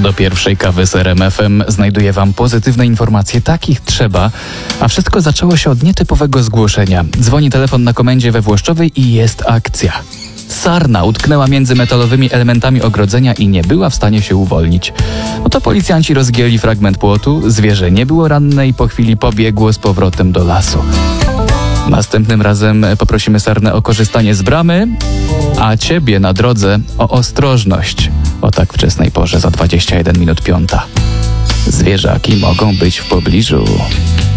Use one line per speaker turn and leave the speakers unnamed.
Do pierwszej kawy z RMF-em znajduję wam pozytywne informacje, takich trzeba. A wszystko zaczęło się od nietypowego zgłoszenia. Dzwoni telefon na komendzie we Włoszczowej i jest akcja. Sarna utknęła między metalowymi elementami ogrodzenia i nie była w stanie się uwolnić. No to policjanci rozgięli fragment płotu, zwierzę nie było ranne i po chwili pobiegło z powrotem do lasu. Następnym razem poprosimy sarnę o korzystanie z bramy, a ciebie na drodze o ostrożność. O tak wczesnej porze za 21 minut 5. Zwierzaki mogą być w pobliżu.